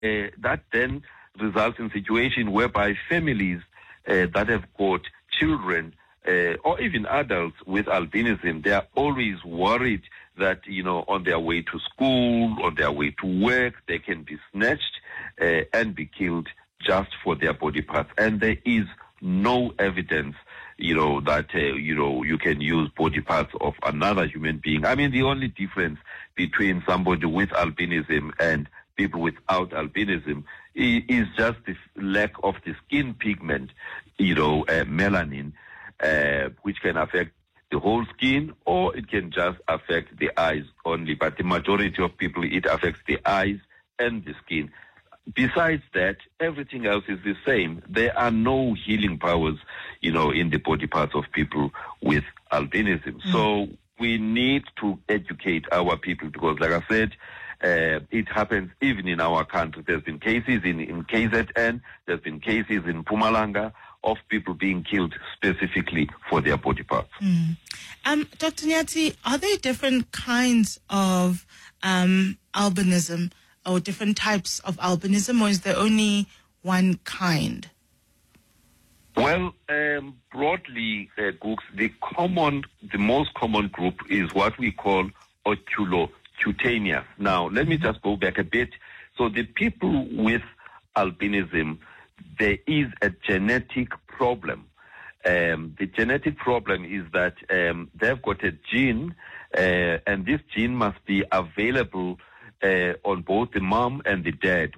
that then results in situation whereby families that have got children or even adults with albinism, they are always worried that, on their way to school, on their way to work, they can be snatched and be killed just for their body parts. And there is no evidence, that, you can use body parts of another human being. I mean, the only difference between somebody with albinism and people without albinism is just the lack of the skin pigment, melanin, which can affect the whole skin, or it can just affect the eyes only. But the majority of people, it affects the eyes and the skin. Besides that, everything else is the same. There are no healing powers, in the body parts of people with albinism. So we need to educate our people because, like I said, it happens even in our country. There's been cases in KZN, there's been cases in Mpumalanga of people being killed specifically for their body parts. Dr. Nyati, are there different kinds of albinism or different types of albinism, or is there only one kind? Well, broadly, Gooks, the most common group is what we call oculocutaneous. Now, let me just go back a bit. So the people with albinism, there is a genetic problem. The genetic problem is that they've got a gene, and this gene must be available on both the mom and the dad.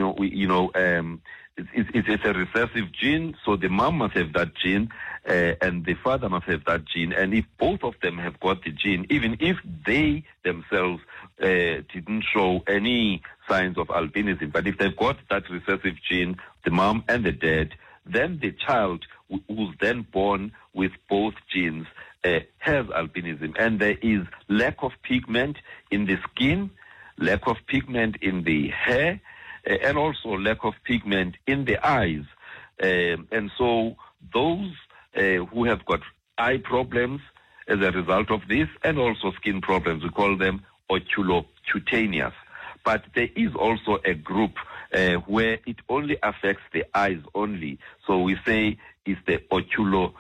It's a recessive gene, so the mom must have that gene, and the father must have that gene. And if both of them have got the gene, even if they themselves didn't show any signs of albinism, but if they've got that recessive gene, the mom and the dad, then the child who's then born with both genes has albinism. And there is lack of pigment in the skin, lack of pigment in the hair, and also lack of pigment in the eyes. And so those who have got eye problems as a result of this, and also skin problems, we call them oculocutaneous. But there is also a group where it only affects the eyes only. So we say it's the oculo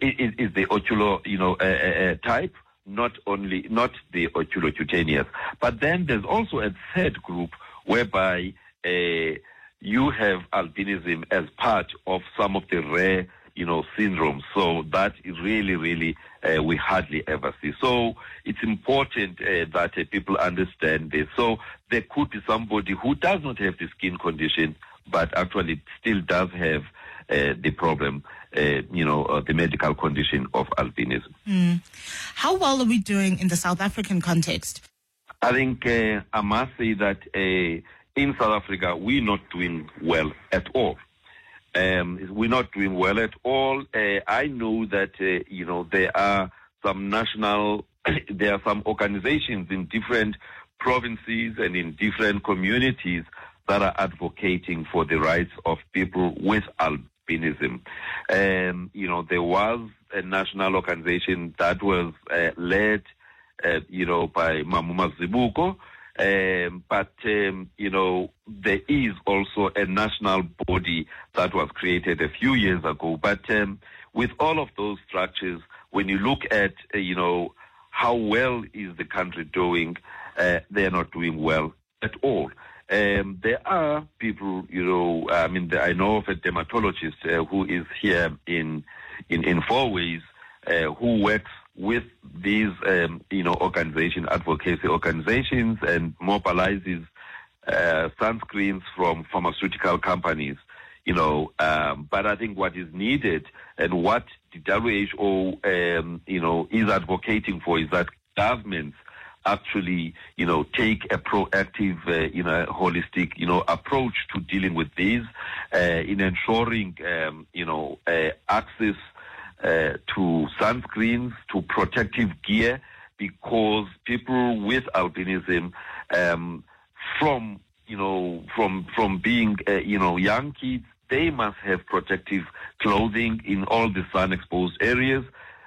type, not the oculocutaneous. But then there's also a third group whereby you have albinism as part of some of the rare, syndromes. So that is really, we hardly ever see. So it's important that people understand this. So there could be somebody who does not have the skin condition, but actually still does have the problem, the medical condition of albinism. How well are we doing in the South African context? I think I must say that in South Africa, we're not doing well at all. We're not doing well at all. I know that, there are some organizations in different provinces and in different communities that are advocating for the rights of people with albinism. There was a national organization that was led, by Mamuma Zibuko. But there is also a national body that was created a few years ago. But with all of those structures, when you look at, how well is the country doing, they're not doing well at all. There are people, I know of a dermatologist who is here in Fourways, who works with these, advocacy organizations and mobilizes sunscreens from pharmaceutical companies, but I think what is needed and what the WHO, is advocating for is that governments actually, take a proactive, holistic, approach to dealing with these, in ensuring, access to sunscreens, to protective gear, because people with albinism, from being, young kids, they must have protective clothing in all the sun-exposed areas.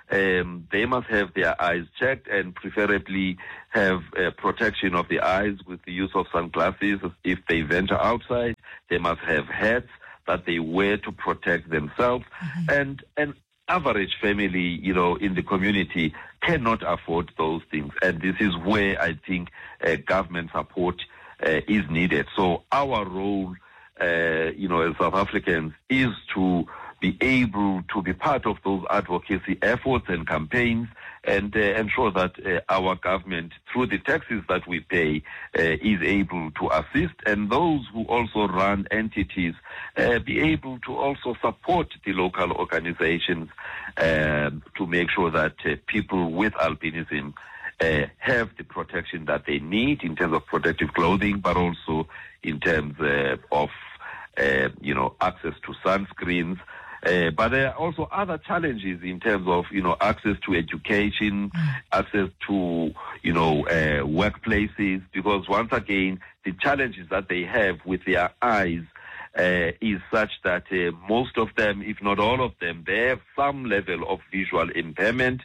they must have their eyes checked and preferably have protection of the eyes with the use of sunglasses. If they venture outside, they must have hats that they wear to protect themselves. And an average family, in the community cannot afford those things. And this is where I think government support is needed. So our role, as South Africans, is to be able to be part of those advocacy efforts and campaigns and ensure that our government, through the taxes that we pay, is able to assist, and those who also run entities be able to also support the local organizations to make sure that people with albinism have the protection that they need in terms of protective clothing, but also in terms of access to sunscreens. But there are also other challenges in terms of, access to education, access to, workplaces, because once again, the challenges that they have with their eyes is such that most of them, if not all of them, they have some level of visual impairment,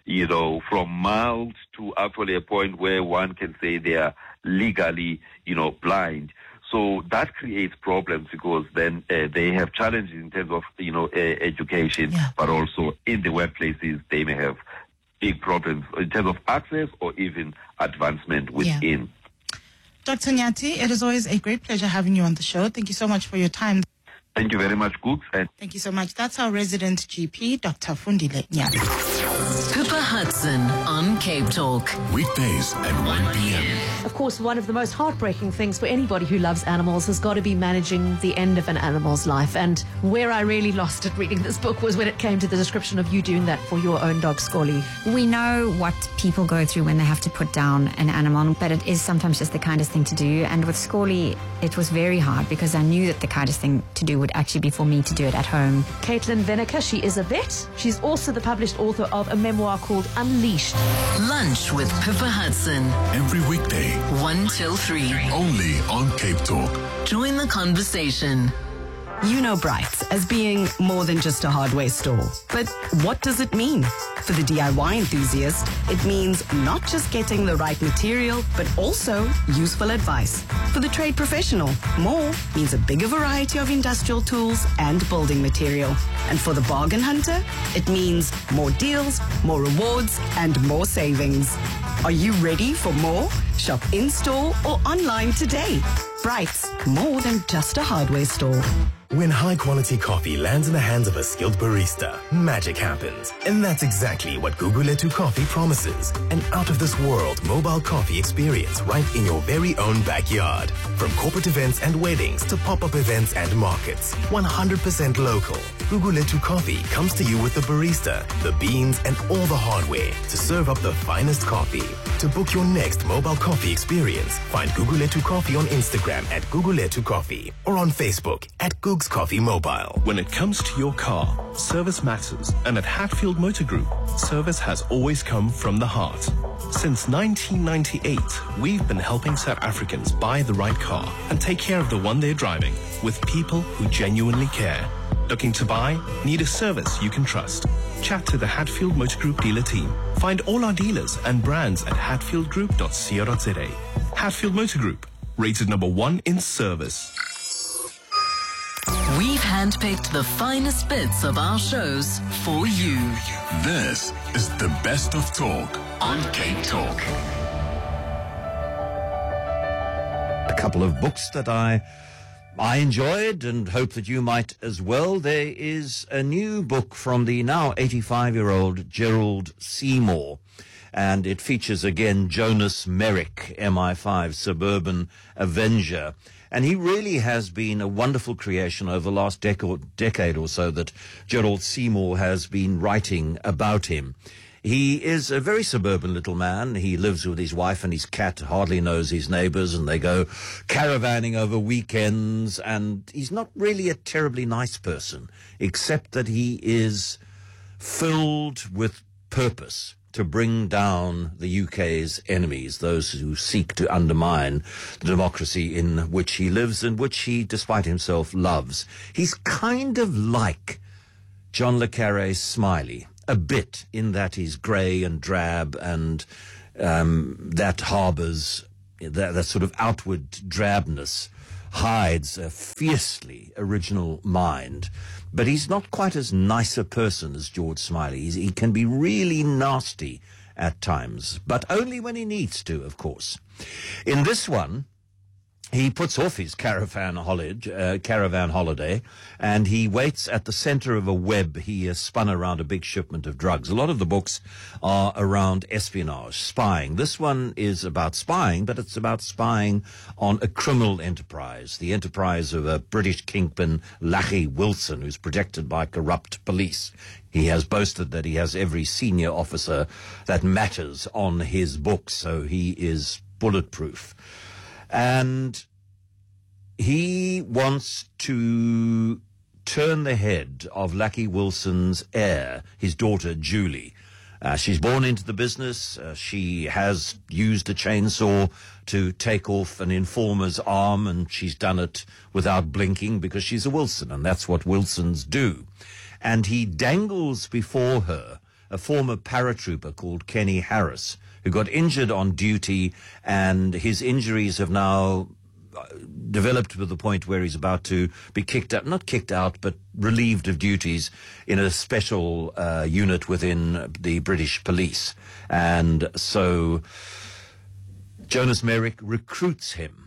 from mild to actually a point where one can say they are legally, blind. So that creates problems because then they have challenges in terms of, education, but also in the workplaces, they may have big problems in terms of access or even advancement within. Dr. Nyati, it is always a great pleasure having you on the show. Thank you so much for your time. Thank you very much, Gooks. Thank you so much. That's our resident GP, Dr. Fundile Nyati. Pippa Hudson on Cape Talk. Weekdays at 1 p.m. Of course, one of the most heartbreaking things for anybody who loves animals has got to be managing the end of an animal's life. And where I really lost it reading this book was when it came to the description of you doing that for your own dog, Scully. We know what people go through when they have to put down an animal, but it is sometimes just the kindest thing to do. And with Scully, it was very hard because I knew that the kindest thing to do would actually be for me to do it at home. Caitlin Veneker, she is a vet. She's also the published author of a memoir called Unleashed. Lunch with Pippa Hudson. Every weekday, 1 till 3. only on Cape Talk. Join the conversation. You know Brights as being more than just a hardware store. But what does it mean? For the DIY enthusiast, it means not just getting the right material, but also useful advice. For the trade professional, more means a bigger variety of industrial tools and building material. And for the bargain hunter, it means more deals, more rewards, and more savings. Are you ready for more? Shop in-store or online today. Brights, more than just a hardware store. When high-quality coffee lands in the hands of a skilled barista, magic happens. And that's exactly what Guguletu Coffee promises. An out-of-this-world mobile coffee experience right in your very own backyard. From corporate events and weddings to pop-up events and markets. 100% local. Guguletu Coffee comes to you with the barista, the beans, and all the hardware to serve up the finest coffee. To book your next mobile coffee experience, find Guguletu Coffee on Instagram at Guguletu Coffee or on Facebook at Googs Coffee Mobile. When it comes to your car, service matters, and at Hatfield Motor Group, service has always come from the heart. Since 1998, we've been helping South Africans buy the right car and take care of the one they're driving with people who genuinely care. Looking to buy? Need a service you can trust? Chat to the Hatfield Motor Group dealer team. Find all our dealers and brands at hatfieldgroup.co.za. Hatfield Motor Group, rated number 1 in service. We've handpicked the finest bits of our shows for you. This is the best of talk on Cape Talk. A couple of books that I enjoyed and hope that you might as well. There is a new book from the now 85-year-old Gerald Seymour, and it features again Jonas Merrick, MI5 Suburban Avenger. And he really has been a wonderful creation over the last decade or so that Gerald Seymour has been writing about him. He is a very suburban little man. He lives with his wife and his cat, hardly knows his neighbors, and they go caravanning over weekends. And he's not really a terribly nice person, except that he is filled with purpose to bring down the UK's enemies, those who seek to undermine the democracy in which he lives and which he, despite himself, loves. He's kind of like John le Carré Smiley, a bit in that he's grey and drab, and that harbours that sort of outward drabness hides a fiercely original mind. But he's not quite as nice a person as George Smiley. He can be really nasty at times, but only when he needs to, of course. In this one, he puts off his caravan holiday, and he waits at the center of a web he has spun around a big shipment of drugs. A lot of the books are around espionage, spying. This one is about spying, but it's about spying on a criminal enterprise, the enterprise of a British kingpin, Lachie Wilson, who's protected by corrupt police. He has boasted that he has every senior officer that matters on his books, so he is bulletproof. And he wants to turn the head of Lachie Wilson's heir, his daughter Julie. She's born into the business. She has used a chainsaw to take off an informer's arm, and she's done it without blinking because she's a Wilson, and that's what Wilsons do. And he dangles before her a former paratrooper called Kenny Harris, who got injured on duty, and his injuries have now developed to the point where he's about to be not kicked out, but relieved of duties in a special unit within the British police. And so Jonas Merrick recruits him,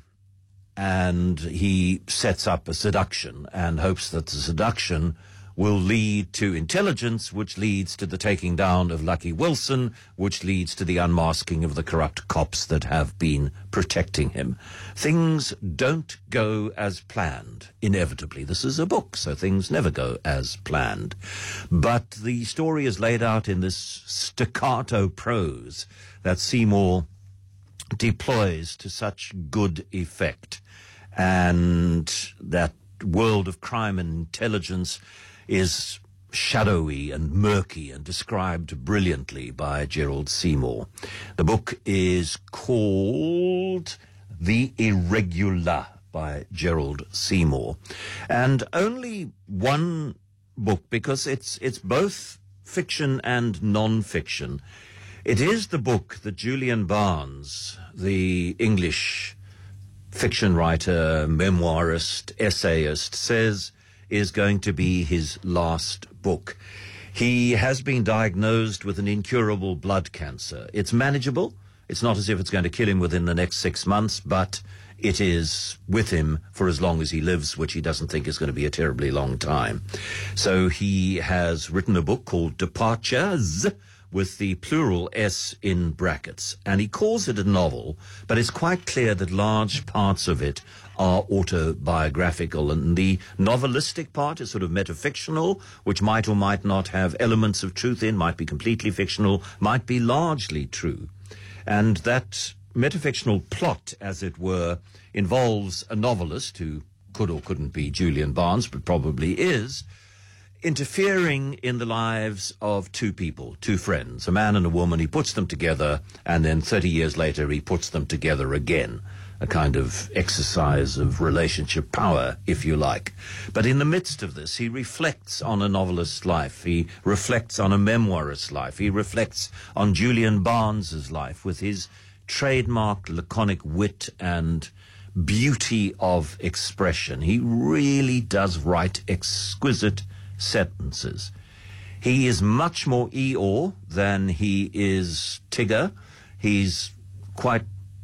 and he sets up a seduction and hopes that the seduction will lead to intelligence, which leads to the taking down of Lachie Wilson, which leads to the unmasking of the corrupt cops that have been protecting him. Things don't go as planned, inevitably. This is a book, so things never go as planned. But the story is laid out in this staccato prose that Seymour deploys to such good effect. And that world of crime and intelligence is shadowy and murky and described brilliantly by Gerald Seymour. The book is called The Irregular by Gerald Seymour. And only one book, because it's both fiction and non-fiction. It is the book that Julian Barnes, the English fiction writer, memoirist, essayist, says is going to be his last book. He has been diagnosed with an incurable blood cancer. It's manageable. It's not as if it's going to kill him within the next 6 months, but it is with him for as long as he lives, which he doesn't think is going to be a terribly long time. So he has written a book called Departures, with the plural S in brackets. And he calls it a novel, but it's quite clear that large parts of it are autobiographical, and the novelistic part is sort of metafictional, which might or might not have elements of truth in, might be completely fictional, might be largely true. And that metafictional plot, as it were, involves a novelist who could or couldn't be Julian Barnes, but probably is, interfering in the lives of two people, two friends, a man and a woman. He puts them together, and then 30 years later he puts them together again. A kind of exercise of relationship power, if you like. But in the midst of this, he reflects on a novelist's life. He reflects on a memoirist's life. He reflects on Julian Barnes's life with his trademark laconic wit and beauty of expression. He really does write exquisite sentences. He is much more Eeyore than he is Tigger. He's quite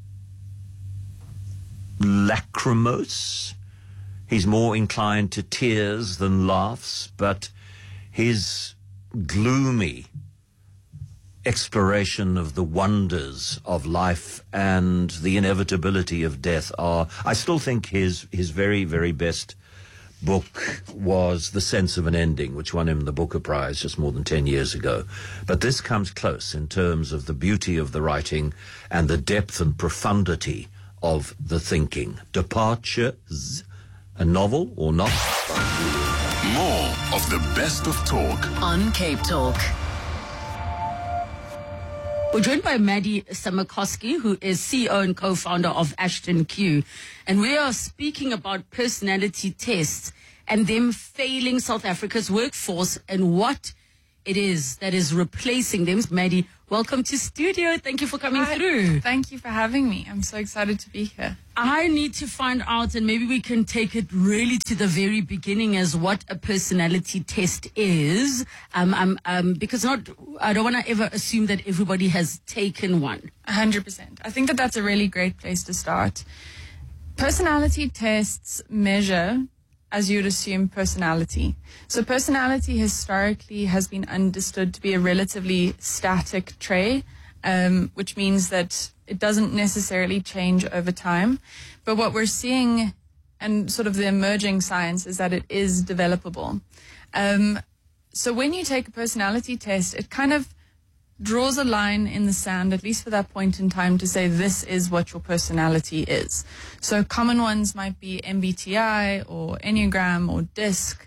lachrymose. He's more inclined to tears than laughs, but his gloomy exploration of the wonders of life and the inevitability of death are, I still think his very, very best book was The Sense of an Ending, which won him the Booker Prize just more than 10 years ago. But this comes close in terms of the beauty of the writing and the depth and profundity of the thinking. Departures, a novel or not? More of the best of talk on Cape Talk. We're joined by Maddie Samakowski, who is CEO and co-founder of Ashton Q. And we are speaking about personality tests and them failing South Africa's workforce and what it is that is replacing them. Maddie, welcome to studio. Thank you for coming through. Thank you for having me. I'm so excited to be here. I need to find out, and maybe we can take it really to the very beginning, as what a personality test is. Because I don't want to ever assume that everybody has taken one. 100%. I think that that's a really great place to start. Personality tests measure, as you'd assume, personality. So personality historically has been understood to be a relatively static trait, which means that it doesn't necessarily change over time. But what we're seeing, and sort of the emerging science, is that it is developable. So when you take a personality test, it kind of draws a line in the sand, at least for that point in time, to say this is what your personality is. So common ones might be MBTI or Enneagram or DISC.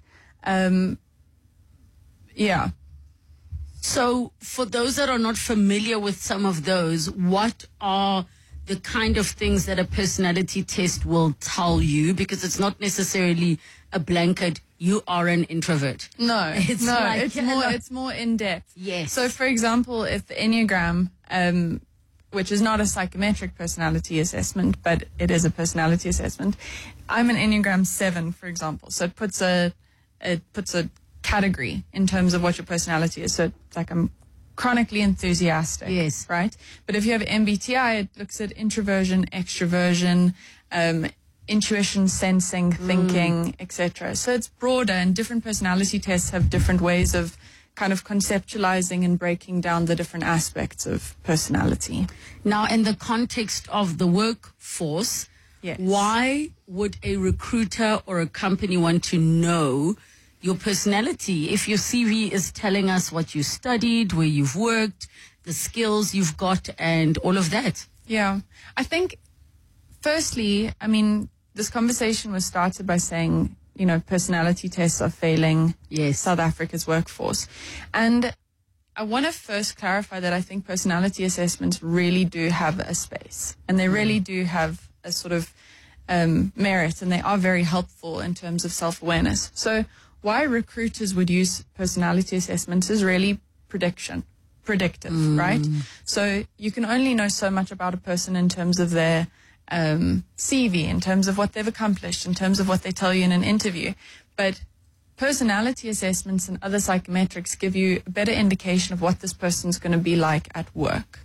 Yeah. So for those that are not familiar with some of those, what are the kind of things that a personality test will tell you? Because it's not necessarily a blanket, you are an introvert. No, it's more in depth. Yes. So for example, if the Enneagram, which is not a psychometric personality assessment, but it is a personality assessment, I'm an Enneagram 7, for example. So it puts a category in terms of what your personality is. So it's like I'm chronically enthusiastic. Yes. Right? But if you have MBTI, it looks at introversion, extroversion, intuition, sensing, thinking, etc. So it's broader, and different personality tests have different ways of kind of conceptualizing and breaking down the different aspects of personality. Now, in the context of the workforce, yes, why would a recruiter or a company want to know your personality if your CV is telling us what you studied, where you've worked, the skills you've got, and all of that? Yeah, I think firstly, I mean, this conversation was started by saying, you know, personality tests are failing South Africa's workforce. And I want to first clarify that I think personality assessments really do have a space, and they really do have a sort of merit, and they are very helpful in terms of self-awareness. So why recruiters would use personality assessments is really predictive, right? So you can only know so much about a person in terms of their CV, in terms of what they've accomplished, in terms of what they tell you in an interview. But personality assessments and other psychometrics give you a better indication of what this person's going to be like at work.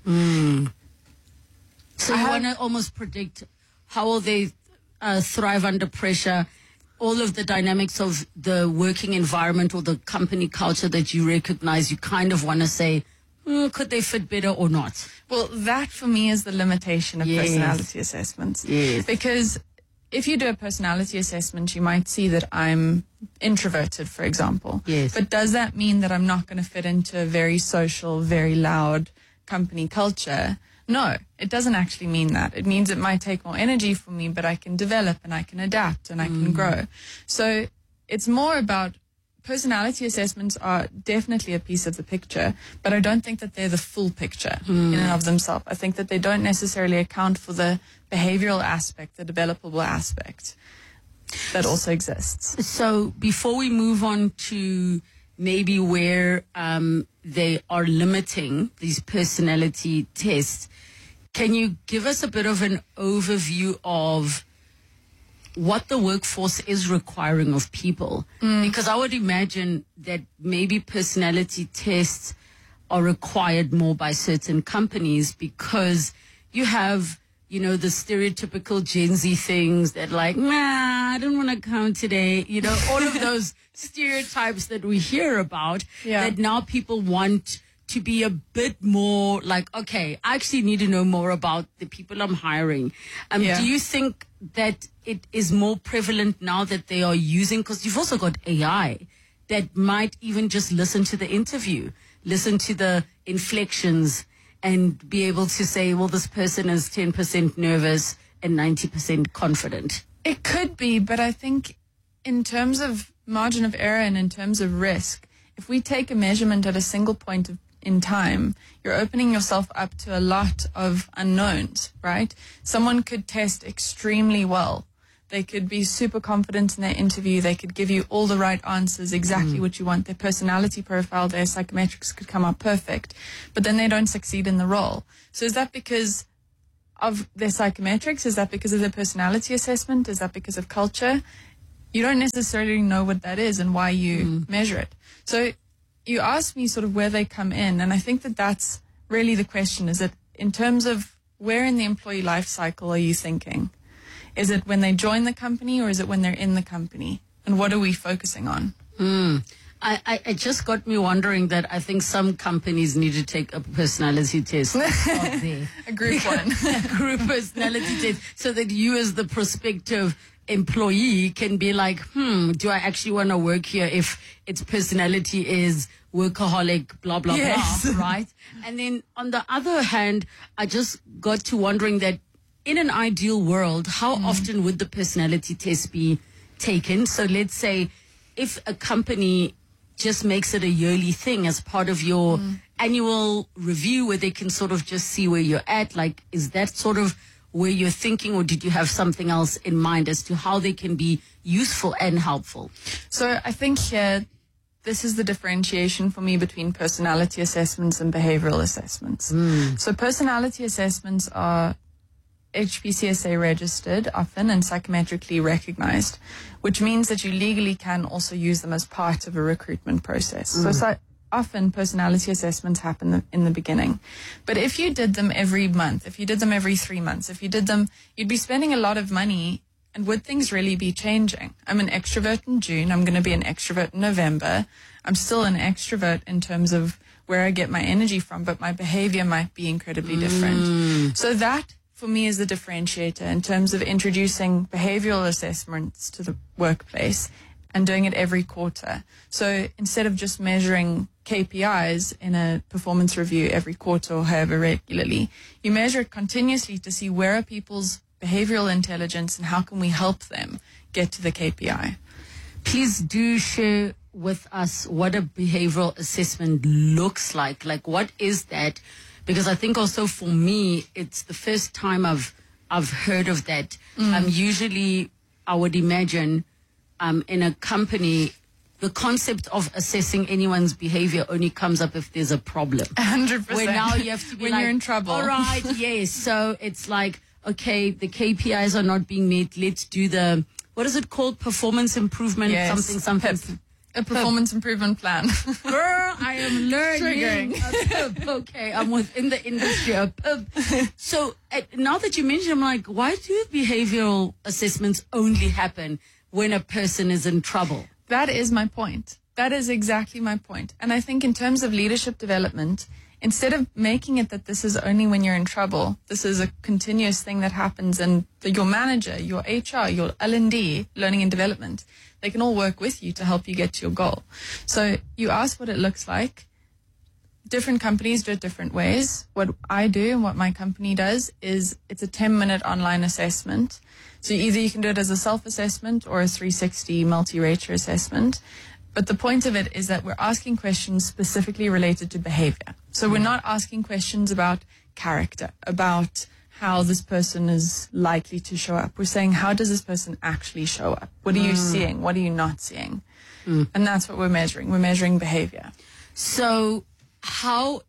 So you want to almost predict how will they thrive under pressure, all of the dynamics of the working environment or the company culture that you recognize. You kind of want to say, could they fit better or not? Well, that for me is the limitation of personality assessments. Yes. Because if you do a personality assessment, you might see that I'm introverted, for example. Yes. But does that mean that I'm not going to fit into a very social, very loud company culture? No, it doesn't actually mean that. It means it might take more energy for me, but I can develop and I can adapt and I can grow. So it's more about personality assessments are definitely a piece of the picture, but I don't think that they're the full picture in and of themselves. I think that they don't necessarily account for the behavioral aspect, the developable aspect that also exists. So before we move on to maybe where they are limiting these personality tests, can you give us a bit of an overview of what the workforce is requiring of people? Because I would imagine that maybe personality tests are required more by certain companies because you have, you know, the stereotypical Gen Z things that like, I don't want to come today. You know, all of those stereotypes that we hear about that now people want to be a bit more like, okay, I actually need to know more about the people I'm hiring. Do you think that it is more prevalent now that they are using, because you've also got AI that might even just listen to the interview, listen to the inflections and be able to say, well, this person is 10% nervous and 90% confident? It could be, but I think in terms of margin of error and in terms of risk, if we take a measurement at a single point in time, you're opening yourself up to a lot of unknowns, right? Someone could test extremely well, They could be super confident in their interview. They could give you all the right answers, exactly what you want. Their personality profile, their psychometrics could come up perfect, but then they don't succeed in the role. So is that because of their psychometrics? Is that because of their personality assessment? Is that because of culture? You don't necessarily know what that is and why you measure it. So you asked me sort of where they come in, and I think that that's really the question. Is it in terms of where in the employee life cycle are you thinking? Is it when they join the company, or is it when they're in the company? And what are we focusing on? It just got me wondering that I think some companies need to take a personality test. A group one. A group personality test, so that you as the prospective employee can be like, do I actually want to work here if its personality is workaholic, blah, blah, blah, right? And then on the other hand, I just got to wondering that in an ideal world, how often would the personality test be taken? So let's say if a company just makes it a yearly thing as part of your annual review where they can sort of just see where you're at, like, is that sort of where you're thinking, or did you have something else in mind as to how they can be useful and helpful? So I think here, this is the differentiation for me between personality assessments and behavioral assessments. So personality assessments are HPCSA registered often and psychometrically recognized, which means that you legally can also use them as part of a recruitment process. So often personality assessments happen in the beginning. But if you did them every month, if you did them every 3 months, if you did them, you'd be spending a lot of money. And would things really be changing? I'm an extrovert in June. I'm going to be an extrovert in November. I'm still an extrovert in terms of where I get my energy from, but my behavior might be incredibly different. So that, for me, is the differentiator in terms of introducing behavioral assessments to the workplace and doing it every quarter. So instead of just measuring KPIs in a performance review every quarter or however regularly, you measure it continuously to see where are people's behavioral intelligence and how can we help them get to the KPI. Please do share with us what a behavioral assessment looks like. Like, what is that? Because I think also for me, it's the first time I've heard of that. Usually I would imagine in a company, the concept of assessing anyone's behavior only comes up if there's a problem. 100%. Where now you have to be when like, you're in trouble. All right, yes. So it's like, okay, the KPIs are not being met. Let's do the, what is it called? Performance improvement, something. PIP. A performance improvement plan. Girl, I am learning. Triggering. A PIP. Okay, I'm within the industry. A PIP. So now that you mention, I'm like, why do behavioral assessments only happen when a person is in trouble? That is my point. That is exactly my point. And I think in terms of leadership development, instead of making it that this is only when you're in trouble, this is a continuous thing that happens, and your manager, your HR, your L&D, learning and development, they can all work with you to help you get to your goal. So you ask what it looks like. Different companies do it different ways. What I do and what my company does is it's a 10-minute online assessment. So either you can do it as a self-assessment or a 360 multi-rater assessment. But the point of it is that we're asking questions specifically related to behavior. So we're not asking questions about character, about how this person is likely to show up. We're saying, how does this person actually show up? What are you seeing? What are you not seeing? And that's what we're measuring. We're measuring behavior. So how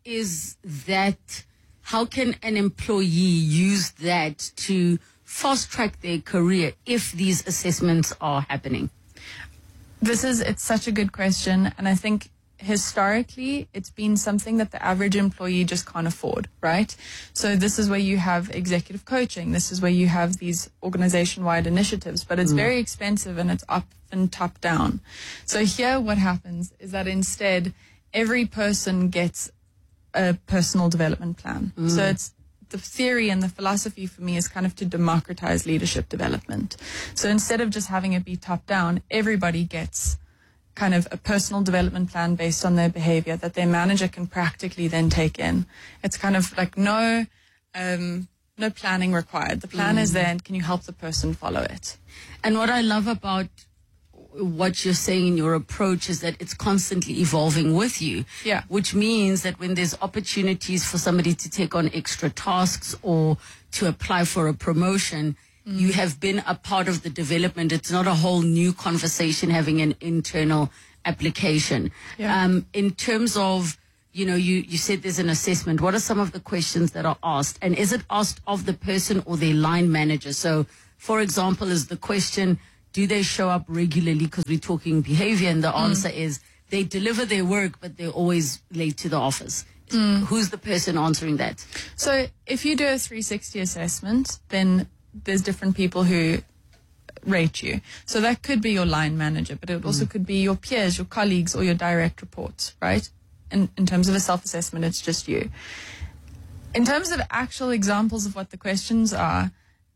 can an employee use that to fast track their career if these assessments are happening? It's such a good question. And I think historically, it's been something that the average employee just can't afford, right? So this is where you have executive coaching. This is where you have these organization-wide initiatives, but it's very expensive and it's often top down. So here what happens is that instead, every person gets a personal development plan. So it's the theory and the philosophy for me is kind of to democratize leadership development. So instead of just having it be top down, everybody gets kind of a personal development plan based on their behavior that their manager can practically then take in. It's kind of like no planning required. The plan is there, and can you help the person follow it? And what I love about what you're saying in your approach is that it's constantly evolving with you. Yeah. Which means that when there's opportunities for somebody to take on extra tasks or to apply for a promotion, you have been a part of the development. It's not a whole new conversation having an internal application. Yeah. In terms of, you said there's an assessment. What are some of the questions that are asked? And is it asked of the person or their line manager? So, for example, is the question, do they show up regularly? Because we're talking behavior, and the answer is they deliver their work, but they're always late to the office. Who's the person answering that? So if you do a 360 assessment, then there's different people who rate you. So that could be your line manager, but it also could be your peers, your colleagues, or your direct reports, right? In terms of a self-assessment, it's just you. In terms of actual examples of what the questions are,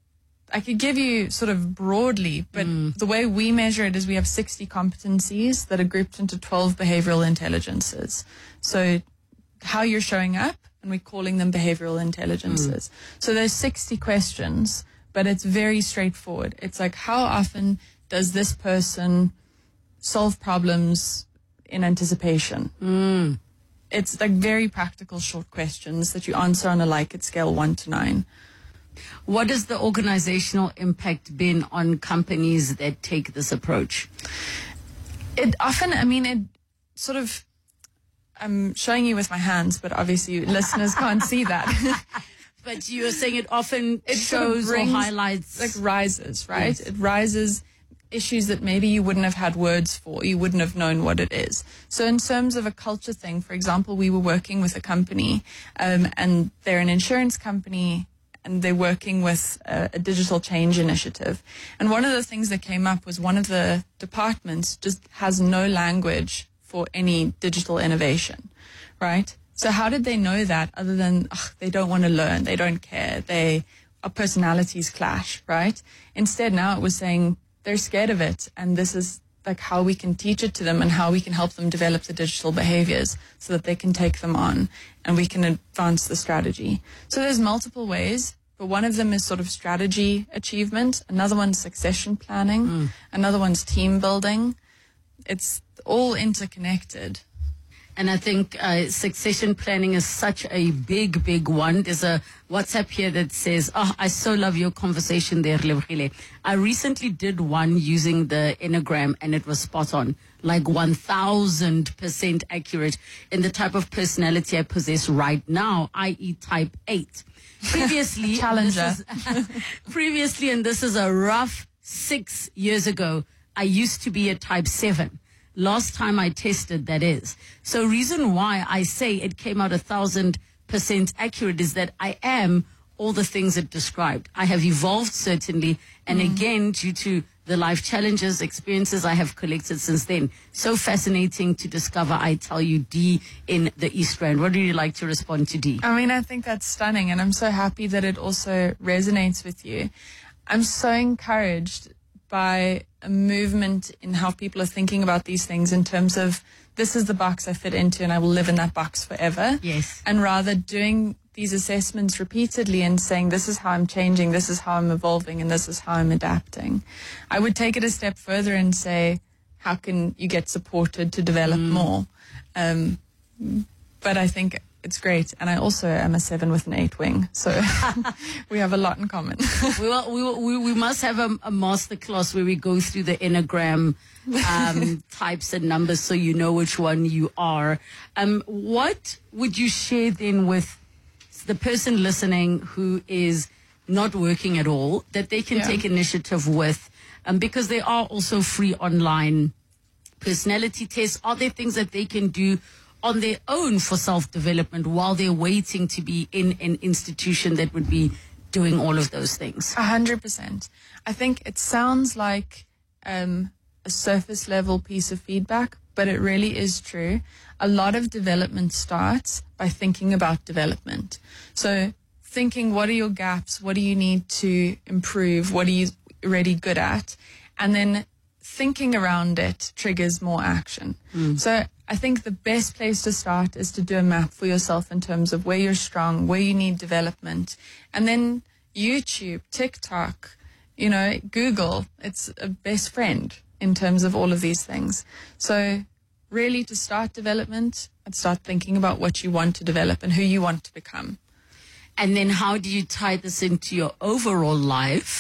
I could give you sort of broadly, but the way we measure it is we have 60 competencies that are grouped into 12 behavioral intelligences. So how you're showing up, and we're calling them behavioral intelligences. So there's 60 questions, but it's very straightforward. It's like, how often does this person solve problems in anticipation? It's like very practical short questions that you answer on a Likert scale 1 to 9. What has the organizational impact been on companies that take this approach? It often, it sort of, I'm showing you with my hands, but obviously listeners can't see that. But you were saying it often shows sort of or highlights. Like rises, right? Yes. It rises issues that maybe you wouldn't have had words for, you wouldn't have known what it is. So in terms of a culture thing, for example, we were working with a company, and they're an insurance company, and they're working with a digital change initiative. And one of the things that came up was one of the departments just has no language for any digital innovation, right? So how did they know that other than they don't want to learn, they don't care, our personalities clash, right? Instead, now it was saying they're scared of it, and this is like how we can teach it to them and how we can help them develop the digital behaviors so that they can take them on and we can advance the strategy. So there's multiple ways, but one of them is sort of strategy achievement, another one's succession planning, another one's team building. It's all interconnected. And I think succession planning is such a big, big one. There's a WhatsApp here that says, I so love your conversation there, Lebohile. I recently did one using the Enneagram, and it was spot on, like 1000% accurate in the type of personality I possess right now, i.e. type 8. Previously, Challenger. Previously, and this is a rough 6 years ago, I used to be a type 7. Last time I tested, that is. So reason why I say it came out 1000% accurate is that I am all the things it described. I have evolved, certainly, and again, due to the life challenges, experiences I have collected since then. So fascinating to discover, I tell you, D in the East Rand. What do you like to respond to D? I think that's stunning, and I'm so happy that it also resonates with you. I'm so encouraged by a movement in how people are thinking about these things in terms of, this is the box I fit into and I will live in that box forever. Yes. And rather doing these assessments repeatedly and saying, this is how I'm changing, this is how I'm evolving, and this is how I'm adapting. I would take it a step further and say, how can you get supported to develop more? But I think it's great. And I also am a 7 with an 8 wing. So we have a lot in common. we must have a masterclass where we go through the Enneagram types and numbers so you know which one you are. What would you share then with the person listening who is not working at all, that they can take initiative with? Because there are also free online personality tests. Are there things that they can do on their own for self-development while they're waiting to be in an institution that would be doing all of those things? 100%. I think it sounds like a surface level piece of feedback, but it really is true. A lot of development starts by thinking about development. So thinking, what are your gaps? What do you need to improve? What are you already good at? And then thinking around it triggers more action. So I think the best place to start is to do a map for yourself in terms of where you're strong, where you need development. And then YouTube, TikTok, Google, it's a best friend in terms of all of these things. So really, to start development, I'd start thinking about what you want to develop and who you want to become. And then how do you tie this into your overall life?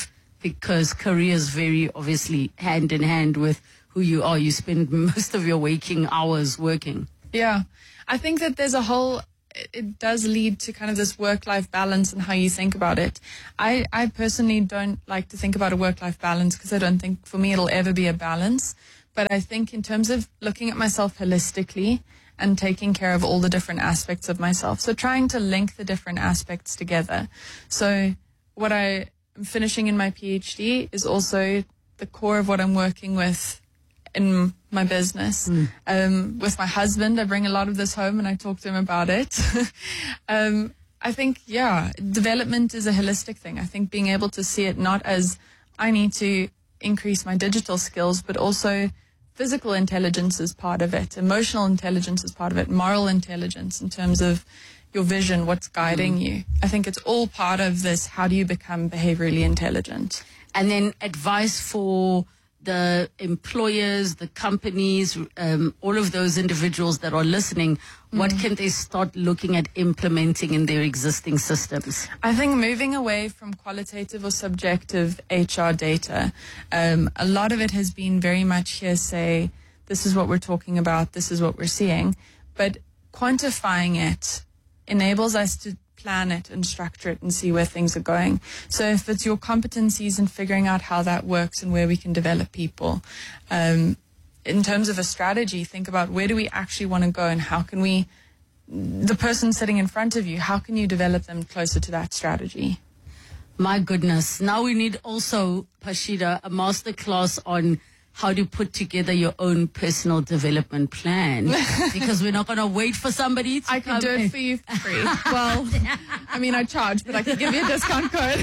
because careers vary obviously hand in hand with who you are. You spend most of your waking hours working. Yeah. I think that there's it does lead to kind of this work-life balance and how you think about it. I personally don't like to think about a work-life balance because I don't think for me it'll ever be a balance. But I think in terms of looking at myself holistically and taking care of all the different aspects of myself. So trying to link the different aspects together. So what I am finishing in my PhD is also the core of what I'm working with in my business. With my husband, I bring a lot of this home and I talk to him about it. I think, development is a holistic thing. I think being able to see it not as I need to increase my digital skills, but also physical intelligence is part of it, emotional intelligence is part of it, moral intelligence in terms of your vision, what's guiding you. I think it's all part of this, how do you become behaviorally intelligent? And then advice for the employers, the companies, all of those individuals that are listening, what can they start looking at implementing in their existing systems? I think moving away from qualitative or subjective HR data, a lot of it has been very much hearsay. This is what we're talking about. This is what we're seeing. But quantifying it enables us to plan it and structure it and see where things are going. So if it's your competencies and figuring out how that works and where we can develop people, in terms of a strategy, think about where do we actually want to go and how can we, the person sitting in front of you, how can you develop them closer to that strategy? My goodness. Now we need also, Pashida, a masterclass on how to put together your own personal development plan, because we're not going to wait for somebody to I can do it for you for free. Well, I mean, I charge, but I can give you a discount code.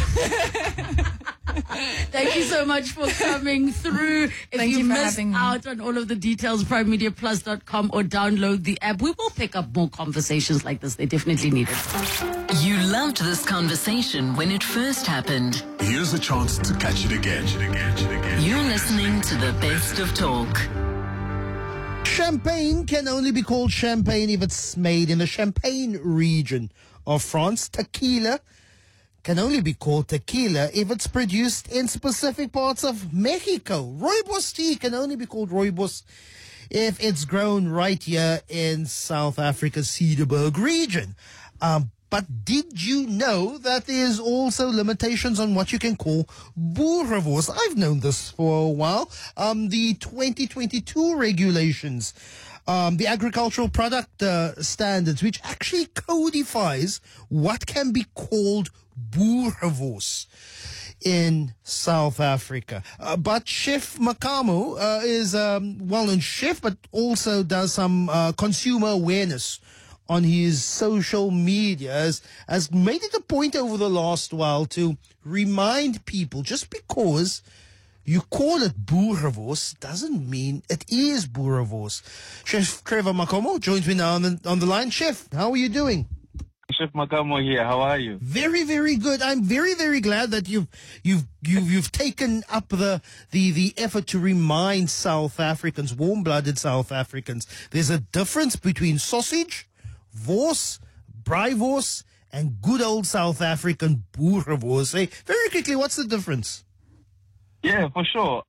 Thank you so much for coming through. If Thank you for missed having me. out on all of the details, primemediaplus.com or download the app. We will pick up more conversations like this. They definitely need it. You loved this conversation when it first happened. Here's a chance to catch it again. You're listening to the best of talk. Champagne can only be called champagne if it's made in the Champagne region of France. Tequila can only be called tequila if it's produced in specific parts of Mexico. Rooibos tea can only be called rooibos if it's grown right here in South Africa's Cederberg region. But did you know that there's also limitations on what you can call boerewors? I've known this for a while. The 2022 regulations, the agricultural product standards, which actually codifies what can be called boerewors in South Africa. But Chef Makamo is a well-known chef, but also does some consumer awareness on his social media, has made it a point over the last while to remind people just because you call it boerewors doesn't mean it is boerewors. Chef Trevor Makamo joins me now on the line. Chef, how are you doing? Chef Makamo here. How are you? Very, very good. I'm very, very glad that you've taken up the effort to remind South Africans, warm-blooded South Africans, there's a difference between sausage, wors, braaivors, and good old South African boerewors. Hey, very quickly, what's the difference? Yeah, for sure.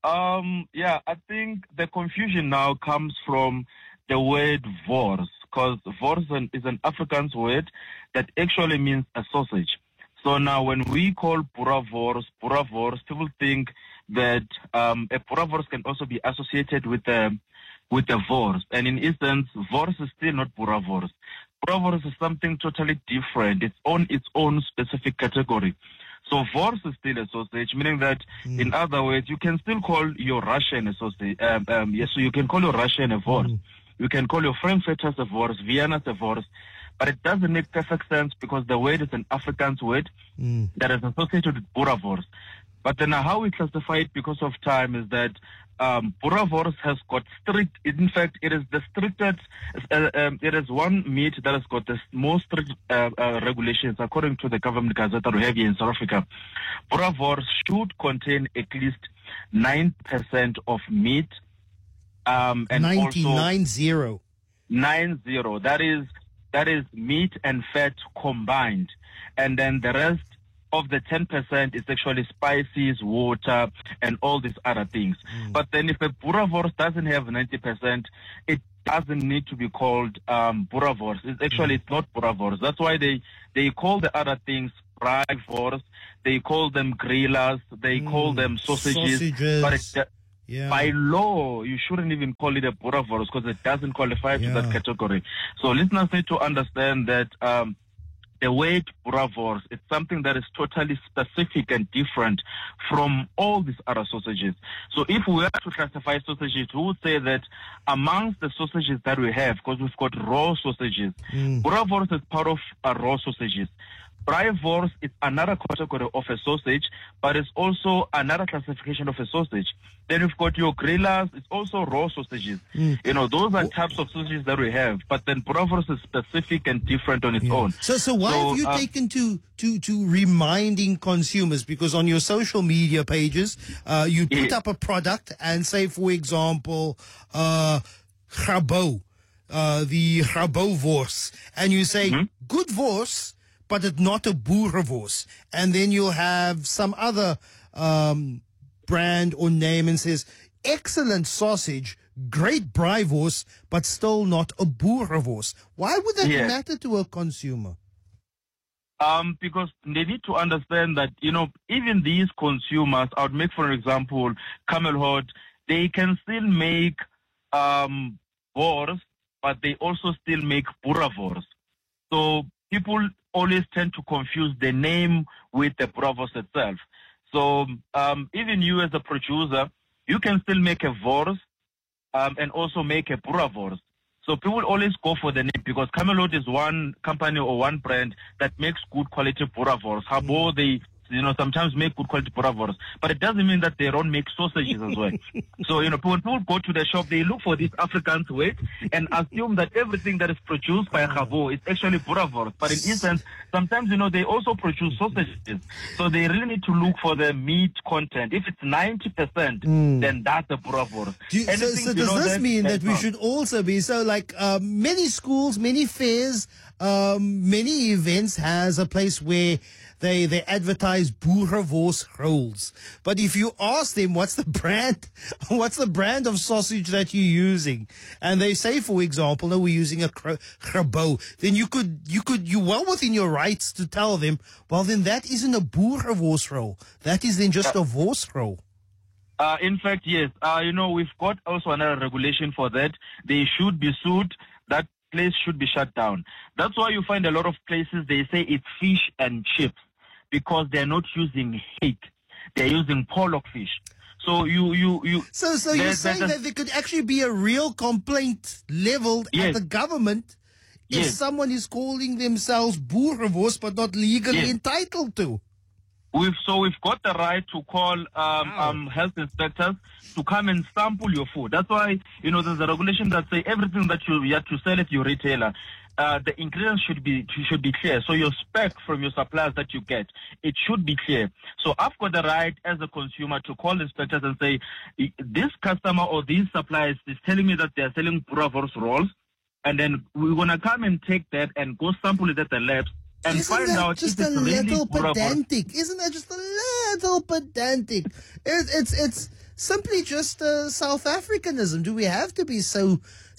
I think the confusion now comes from the word wors, because wors is an Afrikaans word that actually means a sausage. So now when we call boerewors, people think that a boerewors can also be associated with the wors. And in essence, wors is still not boerewors. Boerewors is something totally different. It's on its own specific category. So wors is still a sausage, meaning that, in other words, you can still call your Russian a sausage. Yes, so you can call your Russian a wors. You can call your Frankfurters a wors, Vienna's a wors. But it doesn't make perfect sense because the word is an Afrikaans word that is associated with boerewors. But then how we classify it because of time is that boerewors has got strict, in fact, it is the strictest, it is one meat that has got the most strict regulations according to the government gazette that we have here in South Africa. Boerewors should contain at least 9% of meat. And 90. 90. That is meat and fat combined. And then the rest of the 10% is actually spices, water, and all these other things. But then if a boerewors doesn't have 90%, it doesn't need to be called boerewors. It's not boerewors. That's why they call the other things braaivors. They call them grillers. They call them sausages. But by law, you shouldn't even call it a boerewors because it doesn't qualify to that category. So listeners need to understand that the word boerewors, it's something that is totally specific and different from all these other sausages. So if we were to classify sausages, we would say that amongst the sausages that we have, because we've got raw sausages, boerewors is part of raw sausages. Braaivors is another category of a sausage, but it's also another classification of a sausage. Then you've got your grillers, it's also raw sausages. You know, those are types of sausages that we have, but then boerewors is specific and different on its own. So why have you taken to reminding consumers? Because on your social media pages, you put up a product and say, for example, grabo, the grabo wors, and you say, good wors, but it's not a boerewors. And then you'll have some other brand or name and says, excellent sausage, great braaivors, but still not a boerewors. Why would that matter to a consumer? Because they need to understand that, you know, even these consumers, I would make, for example, Camelhot, they can still make wors, but they also still make boerewors. So people always tend to confuse the name with the boerewors itself. So even you as a producer, you can still make a wors and also make a boerewors. So people always go for the name because Camelhot is one company or one brand that makes good quality boerewors. Habo, they sometimes make good quality boerewors, but it doesn't mean that they don't make sausages as well. So, when people go to the shop, they look for this Afrikaans word and assume that everything that is produced by Habo is actually boerewors. But in essence, sometimes, they also produce sausages. So they really need to look for the meat content. If it's 90%, then that's a boerewors. So does this mean that we should also be, many schools, many fairs, many events has a place where they advertise boerewors rolls. But if you ask them what's the brand of sausage that you're using, and they say, for example, no, we're using a grabo, then you're well within your rights to tell them, well, then that isn't a boerewors roll. That is then just a wors roll. In fact, yes. We've got also another regulation for that. They should be sued. That place should be shut down. That's why you find a lot of places they say it's fish and chips because they're not using hake. They're using pollock fish. So So you're saying that there could actually be a real complaint leveled at the government if someone is calling themselves boerewors but not legally entitled to? We've got the right to call health inspectors to come and sample your food. That's why, there's a regulation that say everything that you have to sell at your retailer, the ingredients should be clear. So your spec from your suppliers that you get, it should be clear. So I've got the right as a consumer to call inspectors and say, this customer or these suppliers is telling me that they're selling boerewors rolls, and then we're going to come and take that and go sample it at the labs. And Isn't that just a little pedantic? Isn't that just a little pedantic? It's simply just South Africanism. Do we have to be so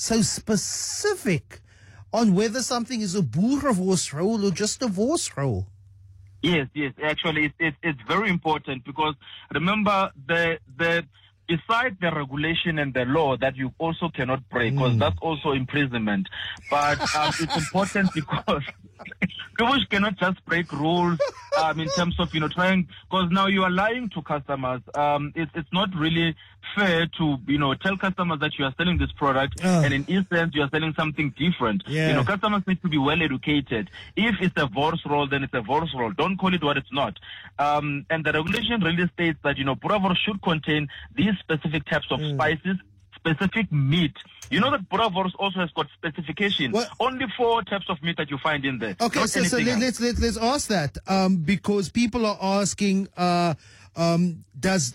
specific on whether something is a boerewors roll or just a wors roll? Yes. Actually, it's very important because remember besides the regulation and the law that you also cannot break, because that's also imprisonment. But it's important because people cannot just break rules in terms of trying, because now you are lying to customers. It's not really fair to tell customers that you are selling this product and in instance you are selling something different. Customers need to be well educated. If it's a wors roll, then it's a wors roll. Don't call it what it's not. And the regulation really states that boerewors should contain these specific types of spices, specific meat. You know that boerewors also has got specification. Only 4 types of meat that you find in there. Okay, so let's ask that because people are asking, does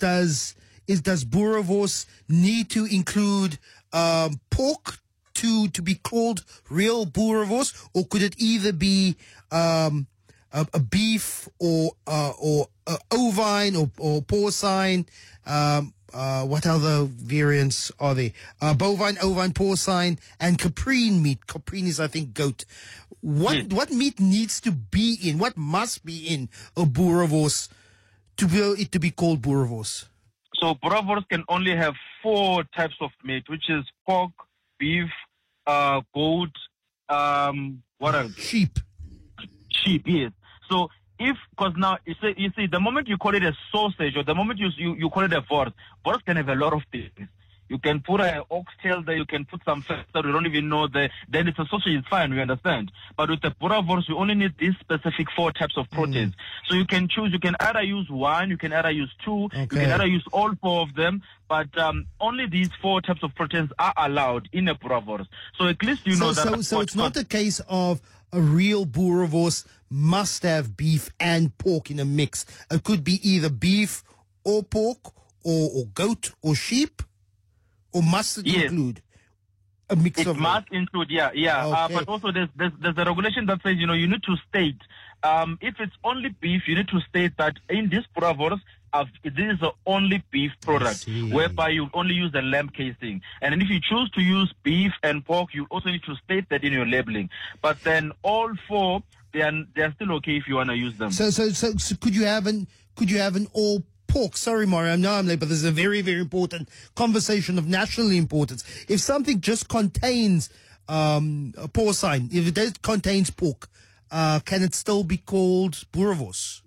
boerewors need to include pork to be called real boerewors, or could it either be a beef or ovine or porcine. What other variants are there? Bovine, ovine, porcine, and caprine meat. Caprine is, I think, goat. What meat needs to be in? What must be in a boerewors to be it to be called boerewors? So boerewors can only have 4 types of meat, which is pork, beef, goat, what else? Sheep, yes. So because now you see, the moment you call it a sausage or the moment you call it a wors can have a lot of things. You can put an oxtail there, you can put some fat that we don't even know there. Then it's a sausage, it's fine, we understand. But with the boerewors, you only need these specific 4 types of proteins. So you can choose, you can either use 1, you can either use 2, you can either use all 4 of them. But only these 4 types of proteins are allowed in a boerewors. So at least you know that. So it's not a case of a real boerewors must have beef and pork in a mix. It could be either beef or pork or goat or sheep. Or must it include a mix of? It must include, but also there's a regulation that says, you need to state, if it's only beef, you need to state that in this boerewors, this is the only beef product, whereby you only use the lamb casing. And then if you choose to use beef and pork, you also need to state that in your labeling. But then all 4, they're still okay if you want to use them. So could you have an all pork? Sorry, Mario, I know I'm late, but this is a very, very important conversation of national importance. If something just contains porcine, if it contains pork, can it still be called boerewors?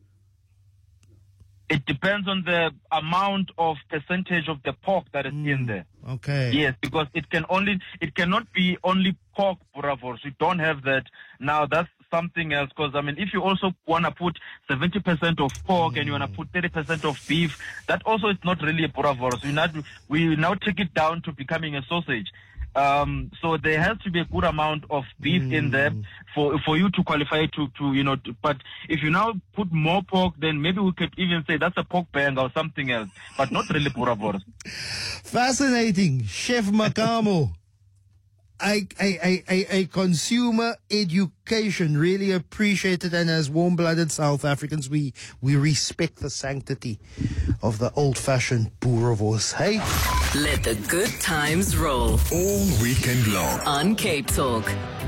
It depends on the amount of percentage of the pork that is in there. Okay. Yes, because it cannot be only pork boerewors. We don't have that. Now that's something else, because if you also want to put 70% of pork and you want to put 30% of beef, that also is not really a boerewors. We now take it down to becoming a sausage. So there has to be a good amount of beef in there for you to qualify but if you now put more pork, then maybe we could even say that's a pork bang or something else, but not really boerewors. Fascinating. Chef Makamo. A consumer education, really appreciate it, and as warm-blooded South Africans, we respect the sanctity of the old-fashioned boerewors. Hey, let the good times roll all weekend long on Cape Talk.